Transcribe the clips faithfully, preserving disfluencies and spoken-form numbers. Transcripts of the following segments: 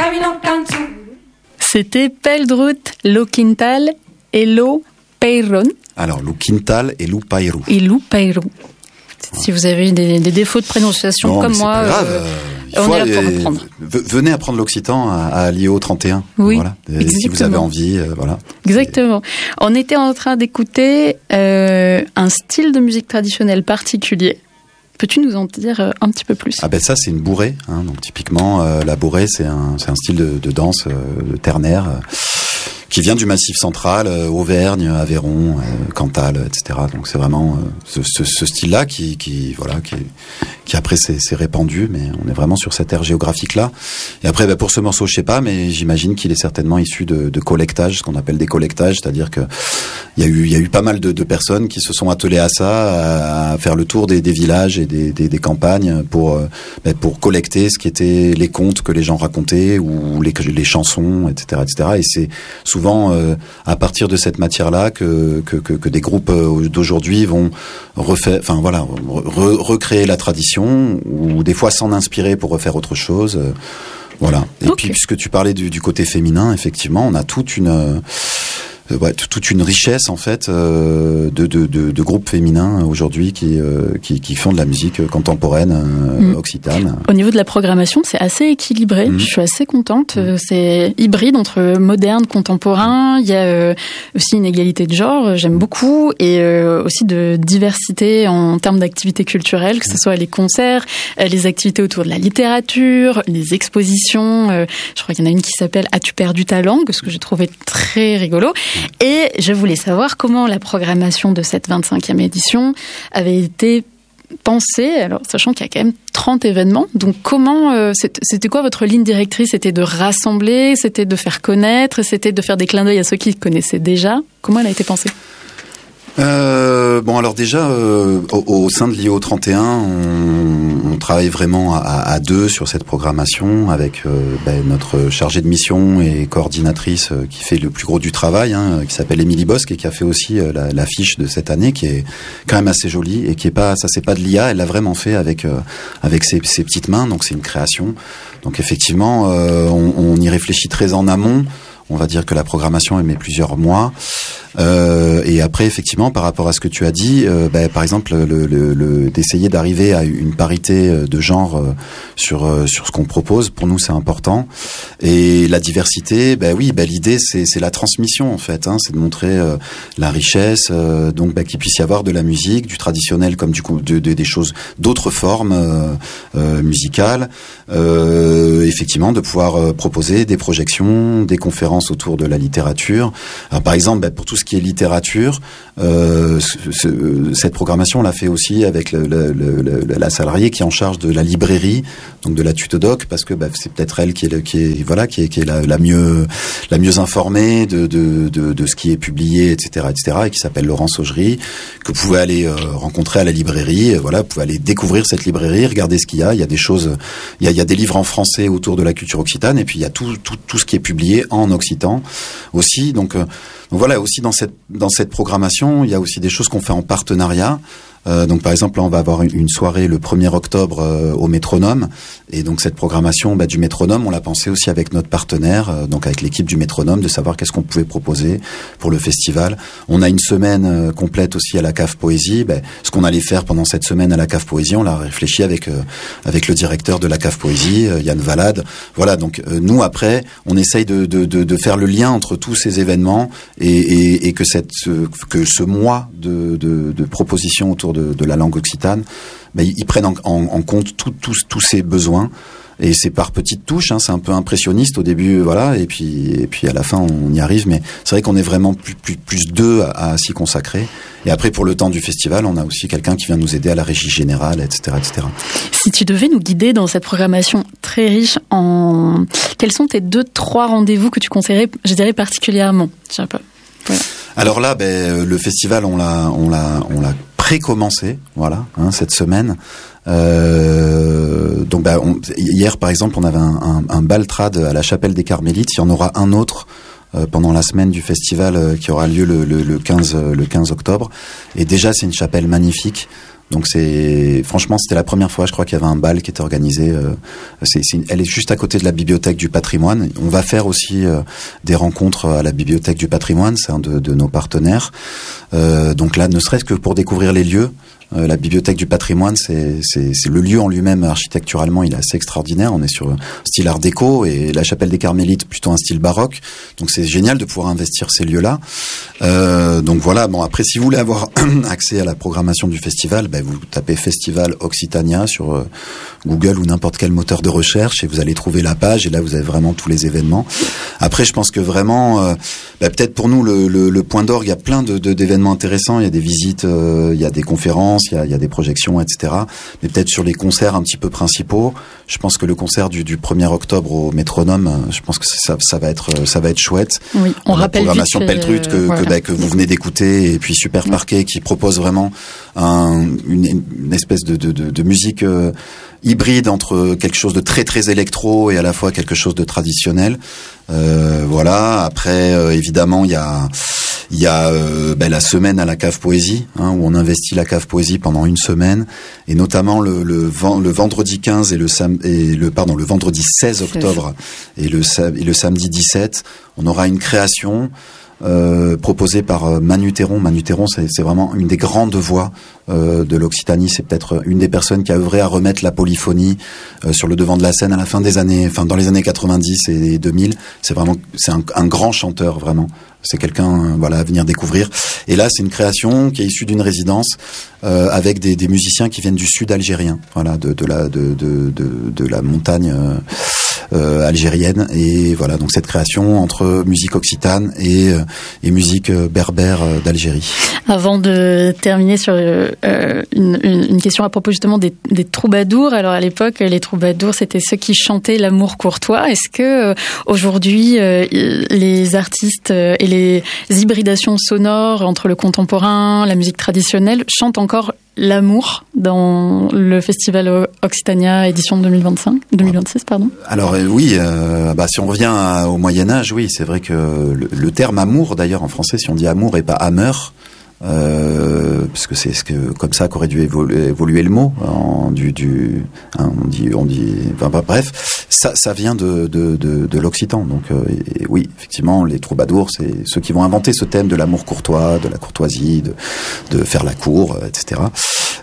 C'était Peldrut, Lo Quintal et Lo Peyron. Alors, Lo Quintal et Lo Peyron. Et Lo Peyron. Si vous avez des, des défauts de prononciation non, comme moi, pas grave. Euh, on faut, est là pour euh, reprendre. Venez apprendre l'occitan à, à l'I O trente et un. Oui, voilà. Si vous avez envie, euh, voilà. Exactement. On était en train d'écouter euh, un style de musique traditionnelle particulier. Peux-tu nous en dire un petit peu plus ? Ah ben ça c'est une bourrée, hein. Donc typiquement euh, la bourrée c'est un c'est un style de, de danse euh, de ternaire euh, qui vient du Massif central, euh, Auvergne, Aveyron, euh, Cantal, et cetera. Donc c'est vraiment euh, ce, ce, ce style-là qui qui voilà qui qui après s'est, s'est répandu, mais on est vraiment sur cette aire géographique-là. Et après ben, pour ce morceau je sais pas, mais j'imagine qu'il est certainement issu de, de collectage, ce qu'on appelle des collectages, c'est-à-dire que il y a eu il y a eu pas mal de, de personnes qui se sont attelées à ça, à, à faire le tour des, des villages et des, des, des campagnes pour euh, ben, pour collecter ce qui étaient les contes que les gens racontaient ou les les chansons, et cetera, et cetera. Et c'est souvent euh, à partir de cette matière-là que que que, que des groupes d'aujourd'hui vont refaire, enfin voilà, re, recréer la tradition ou des fois s'en inspirer pour refaire autre chose. Euh, voilà. Et okay. Puis puisque tu parlais du, du côté féminin, effectivement, on a toute une euh, Ouais, toute une richesse en fait euh, de, de, de, de groupes féminins aujourd'hui qui, euh, qui, qui font de la musique contemporaine euh, mmh. occitane. Au niveau de la programmation, c'est assez équilibré. Mmh. Je suis assez contente. Mmh. C'est hybride entre moderne, contemporain. Il y a euh, aussi une égalité de genre. J'aime beaucoup et euh, aussi de diversité en termes d'activités culturelles, que ce soit les concerts, les activités autour de la littérature, les expositions. Euh, je crois qu'il y en a une qui s'appelle « As-tu perdu ta langue ?», ce que j'ai trouvé très rigolo. Et je voulais savoir comment la programmation de cette vingt-cinquième édition avait été pensée, alors sachant qu'il y a quand même trente événements. Donc comment euh, c'était quoi votre ligne directrice ? C'était de rassembler, c'était de faire connaître, c'était de faire des clins d'œil à ceux qui connaissaient déjà. Comment elle a été pensée ? Euh, bon alors déjà euh, au, au sein de l'I O trente et un on, on travaille vraiment à, à deux sur cette programmation avec euh, ben, notre chargée de mission et coordinatrice euh, qui fait le plus gros du travail, hein, qui s'appelle Émilie Bosque et qui a fait aussi euh, la, l'affiche de cette année qui est quand même assez jolie et qui est pas, ça c'est pas de l'I A, elle l'a vraiment fait avec euh, avec ses, ses petites mains, donc c'est une création. Donc effectivement euh, on, on y réfléchit très en amont. On va dire que la programmation elle met plusieurs mois. Euh, et après, effectivement, par rapport à ce que tu as dit, euh, bah, par exemple, le, le, le, d'essayer d'arriver à une parité de genre euh, sur euh, sur ce qu'on propose, pour nous, c'est important. Et la diversité, bah oui, bah l'idée, c'est c'est la transmission en fait, hein, c'est de montrer euh, la richesse, euh, donc bah, qu'il puisse y avoir de la musique, du traditionnel comme du coup de, de, des choses, d'autres formes euh, euh, musicales. Euh, effectivement, de pouvoir euh, proposer des projections, des conférences autour de la littérature. Alors, par exemple, bah, pour tout ce qui est littérature, euh, ce, ce, cette programmation on l'a fait aussi avec le, le, le, la salariée qui est en charge de la librairie, donc de la Tutodoc, parce que bah, c'est peut-être elle qui est, le, qui est voilà qui est, qui est la, la mieux la mieux informée de, de, de, de ce qui est publié, et cetera, et cetera, et qui s'appelle Laurence Augerie, que vous pouvez aller euh, rencontrer à la librairie. Voilà, vous pouvez aller découvrir cette librairie, regarder ce qu'il y a. Il y a des choses, il y a, il y a des livres en français autour de la culture occitane, et puis il y a tout tout tout ce qui est publié en occitan aussi. Donc euh, Donc voilà, aussi dans cette dans cette programmation, il y a aussi des choses qu'on fait en partenariat. Euh, donc par exemple, là, on va avoir une, une soirée le premier octobre euh, au Métronome, et donc cette programmation bah, du Métronome, on l'a pensé aussi avec notre partenaire, euh, donc avec l'équipe du Métronome, de savoir qu'est-ce qu'on pouvait proposer pour le festival. On a une semaine euh, complète aussi à la Cave Poésie. Bah, ce qu'on allait faire pendant cette semaine à la Cave Poésie, on l'a réfléchi avec euh, avec le directeur de la Cave Poésie, euh, Yann Valade. Voilà, donc euh, nous après, on essaye de, de de de faire le lien entre tous ces événements et et, et que cette que ce mois de de, de propositions autour De, de la langue occitane, ben, ils, ils prennent en, en, en compte tous tout, tout ces besoins, et c'est par petites touches, hein, c'est un peu impressionniste au début, voilà, et puis et puis à la fin on y arrive, mais c'est vrai qu'on est vraiment plus plus plus deux à, à s'y consacrer. Et après pour le temps du festival, on a aussi quelqu'un qui vient nous aider à la régie générale, et cetera, et cetera. Si tu devais nous guider dans cette programmation très riche, en quels sont tes deux trois rendez-vous que tu conseillerais, je dirais particulièrement, je sais pas. Voilà. Alors là, ben le festival, on l'a on l'a on l'a pré-commencé, voilà, hein, cette semaine. Euh, donc, bah, on, hier, par exemple, on avait un, un, un baltrade à la Chapelle des Carmélites. Il y en aura un autre euh, pendant la semaine du festival euh, qui aura lieu le, le, le quinze octobre. Et déjà, c'est une chapelle magnifique. Donc c'est franchement c'était la première fois je crois qu'il y avait un bal qui était organisé. Euh, c'est, c'est une, elle est juste à côté de la bibliothèque du patrimoine. On va faire aussi euh, des rencontres à la bibliothèque du patrimoine, c'est un de, de nos partenaires. Euh, donc là, ne serait-ce que pour découvrir les lieux. Euh, la bibliothèque du patrimoine, c'est, c'est, c'est le lieu en lui-même architecturalement, il est assez extraordinaire. On est sur un style art déco et la chapelle des Carmélites plutôt un style baroque. Donc c'est génial de pouvoir investir ces lieux-là. Euh, donc voilà. Bon après, si vous voulez avoir accès à la programmation du festival, ben vous tapez Festival Occitania sur euh, Google ou n'importe quel moteur de recherche et vous allez trouver la page. Et là, vous avez vraiment tous les événements. Après, je pense que vraiment, euh, ben, peut-être pour nous le, le, le point d'orgue, il y a plein de, de, d'événements intéressants. Il y a des visites, euh, il y a des conférences. Il y, a, il y a des projections, et cetera. Mais peut-être sur les concerts un petit peu principaux, je pense que le concert du, du premier octobre au Métronome, je pense que ça, ça va être, ça va être chouette. Oui, on la rappelle programmation Peltrut que, euh, voilà. que, bah, que vous venez d'écouter, et puis Super oui. Parquet qui propose vraiment un, une, une espèce de, de, de, de musique euh, hybride entre quelque chose de très très électro et à la fois quelque chose de traditionnel. Euh, voilà. Après, euh, évidemment, il y a il y a euh, ben, la semaine à la Cave Poésie, hein, où on investit la Cave Poésie pendant une semaine, et notamment le, le, le vendredi quinze et le sam et le pardon le vendredi seize octobre et le et le samedi dix-sept, on aura une création. Euh, proposé par Manu Théron. Manu Théron, c'est, c'est vraiment une des grandes voix euh, de l'Occitanie. C'est peut-être une des personnes qui a œuvré à remettre la polyphonie euh, sur le devant de la scène à la fin des années, enfin dans les années quatre-vingt-dix et deux mille. C'est vraiment, c'est un, un grand chanteur vraiment. C'est quelqu'un, voilà, à venir découvrir. Et là, c'est une création qui est issue d'une résidence euh, avec des, des musiciens qui viennent du sud algérien, voilà, de, de la de, de, de, de la montagne euh, euh, algérienne. Et voilà, donc cette création entre musique occitane et, euh, et musique berbère d'Algérie. Avant de terminer sur euh, une, une, une question à propos justement des, des troubadours. Alors à l'époque, les troubadours, c'était ceux qui chantaient l'amour courtois. Est-ce que euh, aujourd'hui, euh, les artistes et les hybridations sonores entre le contemporain, la musique traditionnelle, chantent encore l'amour dans le festival Occitania édition deux mille vingt-cinq, deux mille vingt-six, pardon? Alors euh, oui, euh, bah, si on revient à, au Moyen-Âge, oui, c'est vrai que le, le terme amour, d'ailleurs en français, si on dit amour et pas hammer, Euh, parce que c'est ce que comme ça qu'aurait dû évoluer, évoluer le mot en, du, du hein, on dit on dit enfin, bah, bref ça ça vient de de de, de l'occitan donc euh, et, et oui effectivement les troubadours c'est ceux qui vont inventer ce thème de l'amour courtois, de la courtoisie, de de faire la cour, et cetera.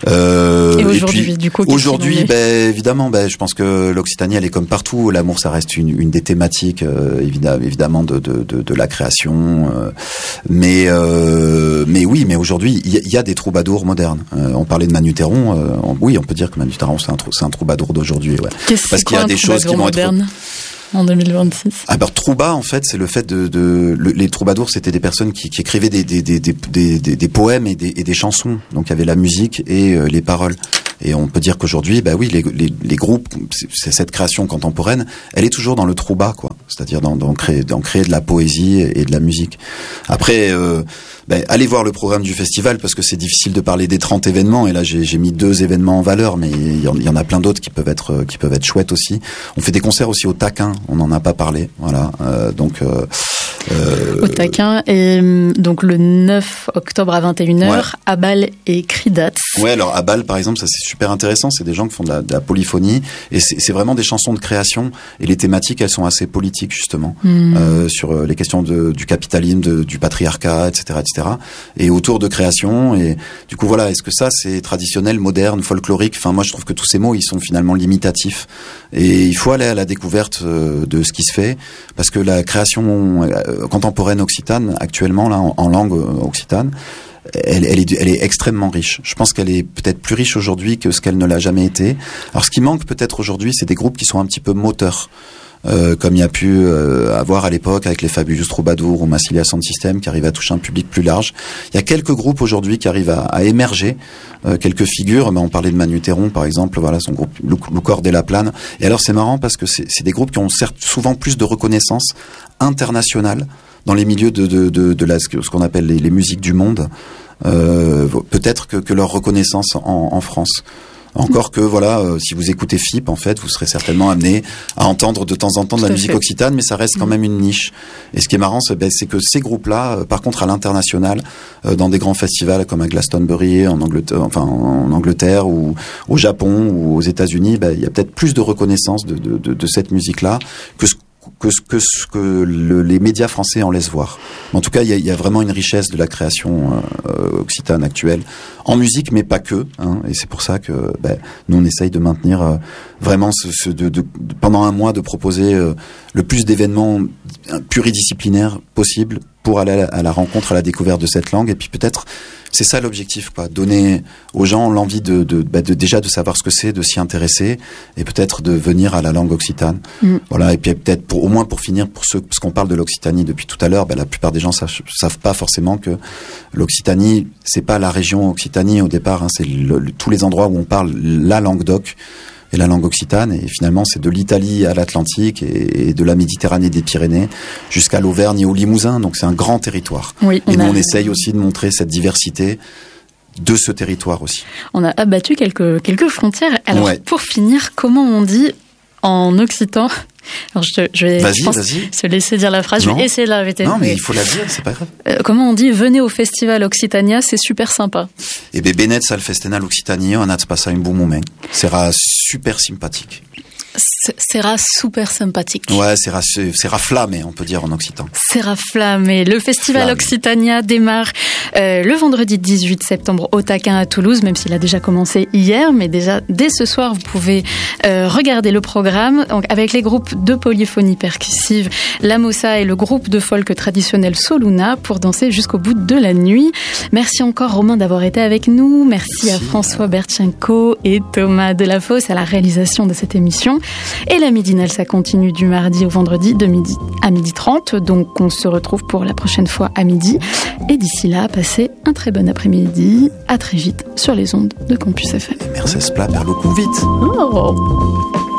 Euh, et aujourd'hui, et puis, du coup, aujourd'hui, ben évidemment, ben je pense que l'Occitanie, elle est comme partout. L'amour, ça reste une, une des thématiques, euh, évidemment, évidemment de, de, de, de la création. Euh, mais, euh, mais oui, mais aujourd'hui, il y, y a des troubadours modernes. Euh, on parlait de Manu Théron. Euh, on, oui, on peut dire que Manu Théron, c'est un, c'est un troubadour d'aujourd'hui. Ouais. Qu'est-ce Parce qu'il y a des choses qui vont moderne être en deux mille vingt-six. Ah ben trouba en fait c'est le fait de, de le, les troubadours c'était des personnes qui, qui écrivaient des des, des, des, des, des poèmes et des, et des chansons, donc il y avait la musique et euh, les paroles. Et on peut dire qu'aujourd'hui, bah oui, les, les, les groupes, c'est cette création contemporaine, elle est toujours dans le trouba, quoi. C'est-à-dire dans, dans créer, dans créer de la poésie et de la musique. Après, euh, bah, allez voir le programme du festival parce que c'est difficile de parler des trente événements. Et là, j'ai, j'ai mis deux événements en valeur, mais il y en, il y en a plein d'autres qui peuvent être, qui peuvent être chouettes aussi. On fait des concerts aussi au Taquin. On n'en a pas parlé, voilà. Euh, donc. Euh, Euh, au Taquin, et donc le neuf octobre à vingt et une heures, ouais. Abal et Cridats. Ouais, alors Abal par exemple, ça c'est super intéressant, c'est des gens qui font de la, de la polyphonie, et c'est, c'est vraiment des chansons de création, et les thématiques elles sont assez politiques justement, mmh. euh, sur les questions de, du capitalisme, de, du patriarcat, et cetera, et cetera, et autour de création, et du coup voilà, est-ce que ça c'est traditionnel, moderne, folklorique? Enfin moi je trouve que tous ces mots ils sont finalement limitatifs, et il faut aller à la découverte de ce qui se fait, parce que la création contemporaine occitane actuellement là en, en langue occitane, elle, elle, est, elle est extrêmement riche. Je pense qu'elle est peut-être plus riche aujourd'hui que ce qu'elle ne l'a jamais été. Alors ce qui manque peut-être aujourd'hui, c'est des groupes qui sont un petit peu moteurs. Euh, comme il y a pu euh, avoir à l'époque avec les Fabulous Troubadours ou Massilia Sound System qui arrivent à toucher un public plus large. Il y a quelques groupes aujourd'hui qui arrivent à, à émerger, euh, quelques figures. Ben, on parlait de Manu Théron par exemple, voilà son groupe Loucor de la Plane. Et alors c'est marrant parce que c'est, c'est des groupes qui ont certes souvent plus de reconnaissance internationale dans les milieux de, de, de, de la, ce qu'on appelle les, les musiques du monde, euh, peut-être que, que leur reconnaissance en, en France. Encore que voilà, euh, si vous écoutez F I P, en fait, vous serez certainement amené à entendre de temps en temps de la musique occitane, mais ça reste quand même une niche. Et ce qui est marrant, c'est, ben, c'est que ces groupes-là, euh, par contre, à l'international, euh, dans des grands festivals comme à Glastonbury, en Angleterre, enfin en Angleterre ou au Japon ou aux États-Unis, ben, il y a peut-être plus de reconnaissance de, de, de, de cette musique-là que ce que ce que, ce que le, les médias français en laissent voir. En tout cas, il y a, il y a vraiment une richesse de la création euh, occitane actuelle en musique, mais pas que. Hein, et c'est pour ça que ben, nous on essaye de maintenir euh, vraiment ce, ce de, de, de, pendant un mois de proposer euh, le plus d'événements pluridisciplinaires possibles pour aller à la, à la rencontre, à la découverte de cette langue. Et puis peut-être, c'est ça l'objectif, quoi, donner aux gens l'envie de, de, bah, de déjà de savoir ce que c'est, de s'y intéresser, et peut-être de venir à la langue occitane. Mmh. Voilà. Et puis peut-être, pour, au moins pour finir, pour ceux, parce qu'on parle de l'Occitanie depuis tout à l'heure, bah, la plupart des gens savent, savent pas forcément que l'Occitanie, c'est pas la région Occitanie au départ, hein, c'est le, le, tous les endroits où on parle la langue d'oc et la langue occitane, et finalement c'est de l'Italie à l'Atlantique et, et de la Méditerranée des Pyrénées jusqu'à l'Auvergne et au Limousin, donc c'est un grand territoire. Oui, et nous a... on essaye aussi de montrer cette diversité de ce territoire aussi. On a abattu quelques, quelques frontières. Alors ouais. Pour finir, comment on dit en occitan? Alors je, je vais vas-y, je pense vas-y. se laisser dire la phrase, non. Je vais essayer de la répéter. Non, mais il faut la dire, c'est pas grave. Euh, comment on dit venez au festival Occitania, c'est super sympa. Eh bien, Benet al festival Occitania, on a passé un bon moment. C'est super sympathique. Sera super sympathique. Ouais, sera, sera flammé, on peut dire en occitan. Sera flammé. Le festival flammé. Occitania démarre euh, le vendredi dix-huit septembre au Taquin à Toulouse, même s'il a déjà commencé hier, mais déjà dès ce soir vous pouvez euh, regarder le programme donc, avec les groupes de polyphonie percussive, la Mossa et le groupe de folk traditionnel Soluna pour danser jusqu'au bout de la nuit. Merci encore Romain d'avoir été avec nous. Merci, Merci à François Bertchenko et Thomas Delafosse à la réalisation de cette émission. Et la midinale, ça continue du mardi au vendredi de midi à midi trente. Donc, on se retrouve pour la prochaine fois à midi. Et d'ici là, passez un très bon après-midi. À très vite sur les ondes de Campus F M. Merci, Splat, vers le coup vite. Oh.